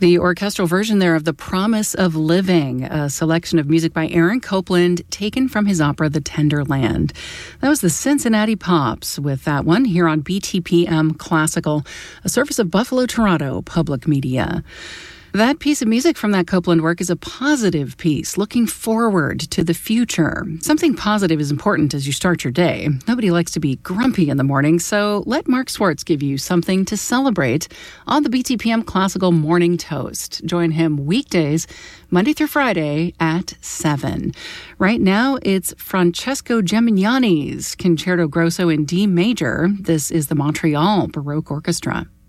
The orchestral version there of The Promise of Living, a selection of music by Aaron Copland taken from his opera The Tender Land. That was the Cincinnati Pops with that one here on BTPM Classical, a service of Buffalo Toronto Public Media. That piece of music from that Copland work is a positive piece, looking forward to the future. Something positive is important as you start your day. Nobody likes to be grumpy in the morning, so let Mark Swartz give you something to celebrate on the BTPM Classical Morning Toast. Join him weekdays, Monday through Friday at 7. Right now, it's Francesco Gemignani's Concerto Grosso in D major. This is the Montreal Baroque Orchestra.